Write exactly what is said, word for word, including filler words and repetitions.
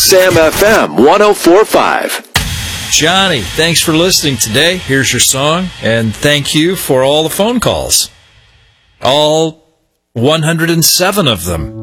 X M F M one oh four point five. Johnny, thanks for listening today. Here's your song, and thank you for all the phone calls. All one hundred seven of them.